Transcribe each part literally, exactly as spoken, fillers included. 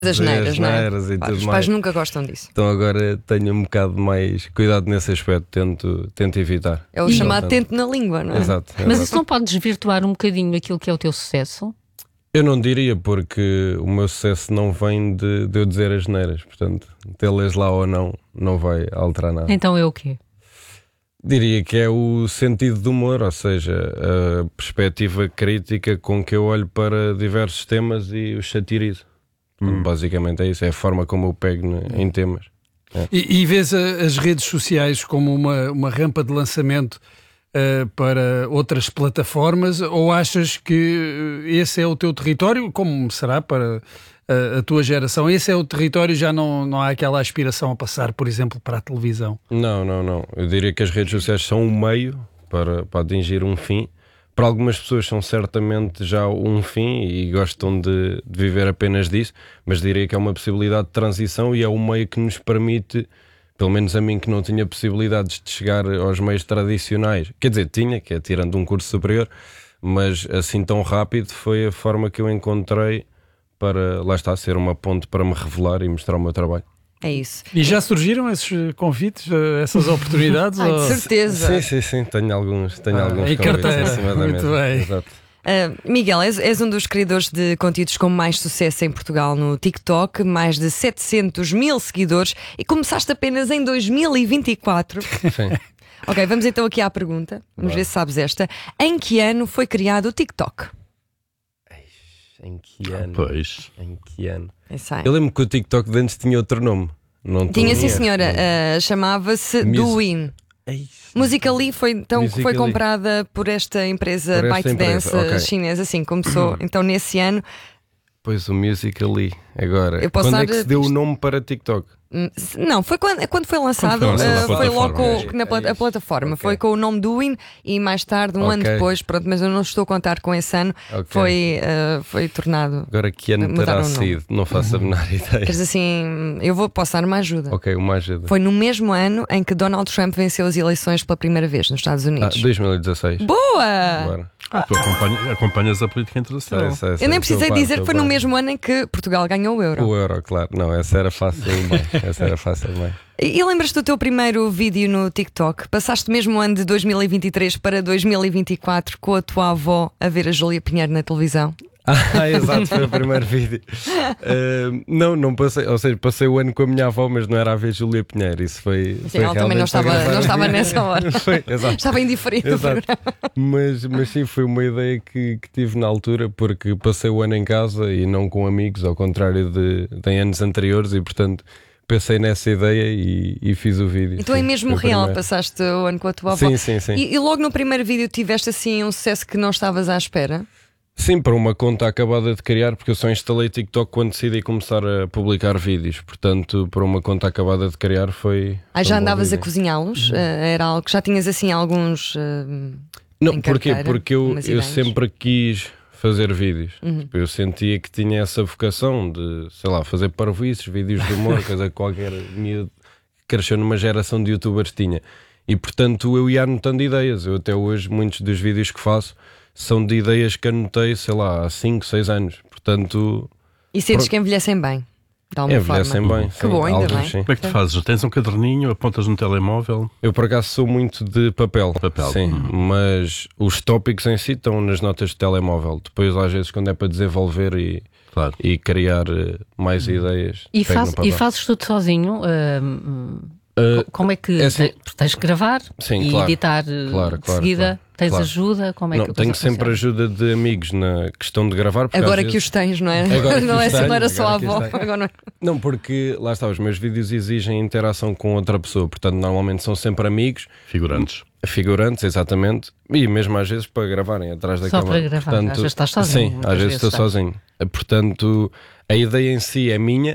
Das neiras, não é? e Pá, tudo os mais. pais nunca gostam disso. Então agora tenho um bocado mais cuidado nesse aspecto, tento, tento evitar. É o E, chamado portanto, tento na língua, não é? Exato, Mas exato. isso não pode desvirtuar um bocadinho aquilo que é o teu sucesso? Eu não diria, porque o meu sucesso não vem de, de eu dizer as neiras. Portanto, tê-las lá ou não, não vai alterar nada. Então é o quê? Diria que é o sentido do humor, ou seja, a perspectiva crítica com que eu olho para diversos temas e os satirizo. Hum. Basicamente é isso, é a forma como eu pego ne- em temas. É. E, e vês a- as redes sociais como uma, uma rampa de lançamento uh, para outras plataformas, ou achas que uh, esse é o teu território, como será para uh, a tua geração? Esse é o território, já não, não há aquela aspiração a passar, por exemplo, para a televisão? Não, não, não. Eu diria que as redes sociais são um meio para, para atingir um fim. Para algumas pessoas são certamente já um fim e gostam de, de viver apenas disso, mas diria que é uma possibilidade de transição e é um meio que nos permite, pelo menos a mim que não tinha possibilidades de chegar aos meios tradicionais, quer dizer, tinha, que é tirando um curso superior, mas assim tão rápido foi a forma que eu encontrei para, lá está, ser uma ponte para me revelar e mostrar o meu trabalho. É isso. E já surgiram esses uh, convites, uh, essas oportunidades? Ai, de ou- certeza. Sim, sim, sim, tenho alguns, tenho Ah, alguns em convites carteira. em cima da Muito mesa. bem. Exato. Uh, Miguel, és, és um dos criadores de conteúdos com mais sucesso em Portugal no TikTok, mais de setecentos mil seguidores, e começaste apenas em dois mil e vinte e quatro. Sim. Ok, vamos então aqui à pergunta. Vamos ver se sabes esta. Em que ano foi criado o TikTok? Em que ano? Pois. Em que ano? Pensa aí. Eu lembro que o TikTok de antes tinha outro nome. Não Tinha sim, tinha. senhora. Uh, chamava-se Mus- Douyin. Ei, Musical.ly foi então que foi Musical.ly. comprada por esta empresa Por esta ByteDance empresa, ok. chinesa. Assim, começou então nesse ano. Pois o Musical.ly. Agora, Eu posso quando é dar que se deu o isto- nome para TikTok? Hum, se- Não, foi quando, quando foi lançado, Quando foi lançado uh, na foi logo plataforma. com- na pla- É a isso. plataforma. Ok. Foi com o nome Douyin e mais tarde, um ano Ok. depois, pronto, mas eu não estou a contar com esse ano, Ok. foi, uh, foi tornado. Agora que ano terá Mudaram o nome. sido? Não faço a menor ideia. Queres assim, eu vou posso dar uma ajuda. Ok, uma ajuda. Foi no mesmo ano em que Donald Trump venceu as eleições pela primeira vez nos Estados Ah, Unidos. dois mil e dezasseis. Boa! Agora. Ah, tu acompanhas, acompanhas a política internacional. Sei, sei, sei, Eu nem precisei estou dizer par, que foi estou no par. mesmo ano em que Portugal ganhou o euro. O euro, claro. Não, essa era fácil bem. Essa era fácil bem. E lembras-te do teu primeiro vídeo no TikTok? Passaste mesmo o ano de dois mil e vinte e três para dois mil e vinte e quatro com a tua avó a ver a Júlia Pinheiro na televisão? Ah, exato, foi o primeiro vídeo. Uh, não, não passei, ou seja, passei o ano com a minha avó, mas não era a ver Júlia Pinheiro. Isso foi. Sim, foi ela também não realmente para estava, gravar. não estava nessa hora. Foi, exato. Estava indiferente do Exato. programa. Mas, mas sim, foi uma ideia que, que tive na altura, porque passei o ano em casa e não com amigos, ao contrário de, de anos anteriores, e portanto pensei nessa ideia e, e fiz o vídeo. Então é Sim, mesmo foi o real, primeiro. passaste o ano com a tua avó. Sim, sim, sim. E, e logo no primeiro vídeo tiveste assim um sucesso que não estavas à espera? Sim, para uma conta acabada de criar, porque eu só instalei TikTok quando decidi começar a publicar vídeos. Portanto, para uma conta acabada de criar foi. Aí foi já um bom andavas a vídeo. cozinhá-los? Eh, era algo que já tinhas assim alguns. eh, Não, em porquê? carteira, Porque eu, umas eu ideias? sempre quis fazer vídeos. Uhum. Tipo, eu sentia que tinha essa vocação de, sei lá, fazer parvoíces, vídeos de humor, coisa que qualquer miúdo que cresceu numa geração de youtubers tinha. E portanto eu ia anotando ideias. Eu até hoje, muitos dos vídeos que faço são de ideias que anotei, sei lá, há cinco, seis anos. Portanto, E sentes Pronto. que envelhecem bem. De alguma envelhecem forma. bem. Que sim, bom, ainda alguns, bem. sim. Como é que tu fazes? Tens um caderninho, apontas no telemóvel? Eu por acaso sou muito de papel, Papel. sim, Hum. mas os tópicos em si estão nas notas de telemóvel. Depois às vezes quando é para desenvolver e, Claro. e criar eh, mais ideias E, pego faz, no papel. e fazes tudo sozinho? hum, Eh, como é que é assim- te- porque tens que gravar Sim, e claro. editar eh, Claro, de claro, seguida? claro, Tens claro. ajuda? Como é não, que a tenho coisa sempre funciona? ajuda de amigos na questão de gravar. porque Agora às que vezes- os tens, não é? Agora que não, os é tenho, não era só a agora que os avó. tenho. Agora não é. Não, porque lá está, os meus vídeos exigem interação com outra pessoa, portanto normalmente são sempre amigos, Figurantes. figurantes, exatamente, e mesmo às vezes para gravarem atrás da Só câmara. para gravar, Portanto, às vezes estás sozinho, Sim, muitas às vezes vezes estou estás. sozinho. Portanto, a ideia em si é minha,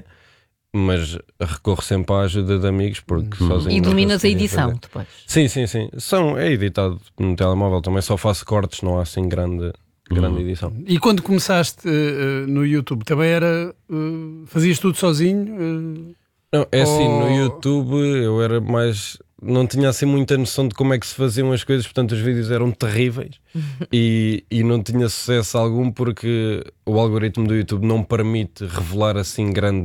mas recorro sempre à ajuda de amigos, porque sozinho E não dominas a conseguiria edição fazer. depois. Sim, sim, sim. São, é editado no telemóvel também, só faço cortes, não há assim grande, grande edição. E quando começaste eh, eh, no YouTube, também era. eh, fazias tudo sozinho? eh? Não, é assim, no Oh. YouTube eu era mais não tinha assim muita noção de como é que se faziam as coisas, portanto os vídeos eram terríveis e, e não tinha sucesso algum porque o algoritmo do YouTube não permite revelar assim grande